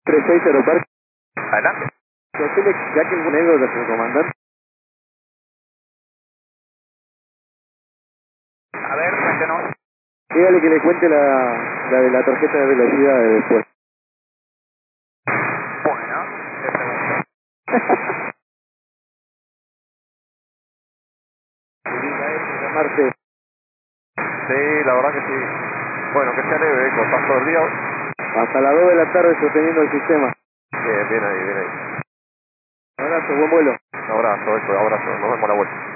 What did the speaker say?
360 Parque. Adelante. Ya que algún anécdota con el comandante. A ver, cuéntenos. Dígale que le cuente la de la tarjeta de velocidad de después. Bueno, le pregunto. Llamarse. Sí, la verdad que sí. Bueno, que sea leve, Eco. ¿Estás todo el día? Hasta las 2 de la tarde sosteniendo el sistema. Bien ahí, bien ahí. Un abrazo, buen vuelo. Un abrazo, Eco, abrazo. Nos vemos a la vuelta.